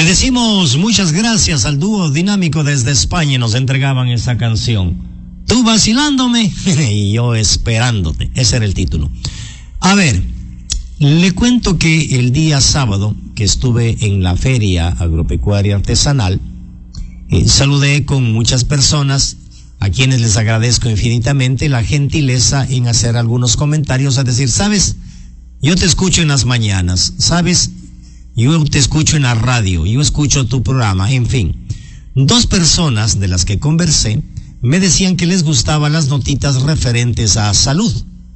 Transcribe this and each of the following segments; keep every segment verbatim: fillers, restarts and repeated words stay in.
Le decimos muchas gracias al dúo dinámico desde España. Nos entregaban esa canción. Tú vacilándome y yo esperándote. Ese era el título. A ver, le cuento que el día sábado que estuve en la Feria Agropecuaria Artesanal, eh, saludé con muchas personas a quienes les agradezco infinitamente la gentileza en hacer algunos comentarios, a decir, ¿sabes? Yo te escucho en las mañanas, ¿sabes? Yo te escucho en la radio, yo escucho tu programa, en fin. Dos personas de las que conversé me decían que les gustaban las notitas referentes a salud.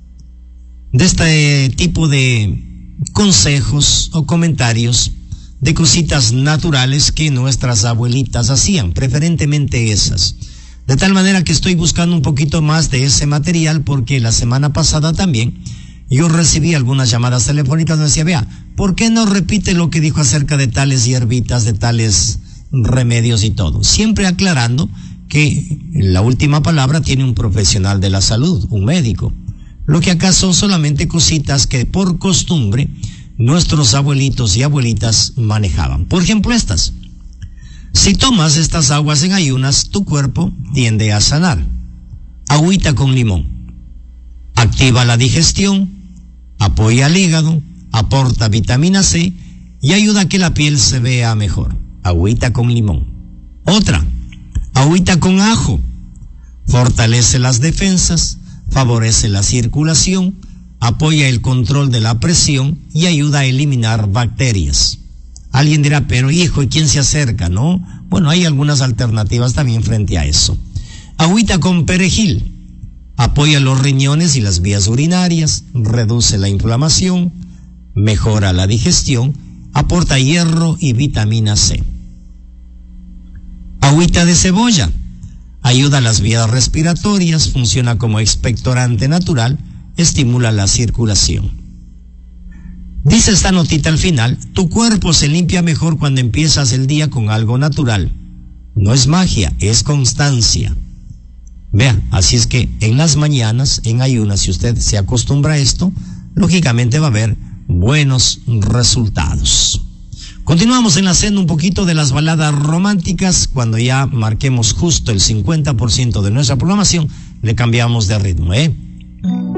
De este tipo de consejos o comentarios de cositas naturales que nuestras abuelitas hacían, preferentemente esas. De tal manera que estoy buscando un poquito más de ese material, porque la semana pasada también yo recibí algunas llamadas telefónicas donde decía, vea, ¿por qué no repite lo que dijo acerca de tales hierbitas, de tales remedios y todo? Siempre aclarando que la última palabra tiene un profesional de la salud, un médico. Lo que acá son solamente cositas que por costumbre nuestros abuelitos y abuelitas manejaban. Por ejemplo, estas. Si tomas estas aguas en ayunas, tu cuerpo tiende a sanar. Agüita con limón. Activa la digestión, apoya al hígado, aporta vitamina C y ayuda a que la piel se vea mejor. Agüita con limón. Otra, agüita con ajo. Fortalece las defensas, favorece la circulación, apoya el control de la presión y ayuda a eliminar bacterias. Alguien dirá, pero hijo, ¿y quién se acerca, no? Bueno, hay algunas alternativas también frente a eso. Agüita con perejil. Apoya los riñones y las vías urinarias, reduce la inflamación, mejora la digestión, aporta hierro y vitamina C. Agüita de cebolla. Ayuda a las vías respiratorias, funciona como expectorante natural, estimula la circulación. Dice esta notita al final, tu cuerpo se limpia mejor cuando empiezas el día con algo natural. No es magia, es constancia. Vea, así es que en las mañanas, en ayunas, si usted se acostumbra a esto, lógicamente va a haber buenos resultados. Continuamos en la senda un poquito de las baladas románticas. Cuando ya marquemos justo el cincuenta por ciento de nuestra programación, le cambiamos de ritmo, ¿eh?